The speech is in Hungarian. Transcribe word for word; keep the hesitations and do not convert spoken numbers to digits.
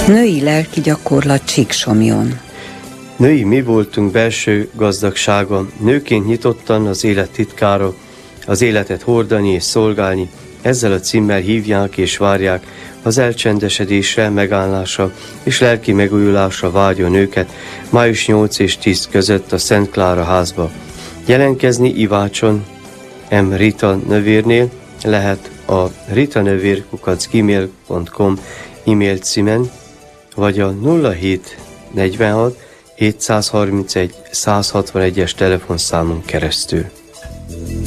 Női lelki gyakorlat Csíksomjon. Női mi voltunk belső gazdagsága, nőként nyitottan az élet titkára, az életet hordani és szolgálni, ezzel a címmel hívják és várják az elcsendesedésre, megállásra és lelki megújulásra vágyó nőket május nyolc és tíz között a Szent Klára házba. Jelentkezni Ivácson M. Rita növérnél lehet a ritanövér kukac gmail pont com e-mail címen, vagy a nulla hét negyvenhat hétszázharmincegy százhatvanegyes telefonszámon keresztül.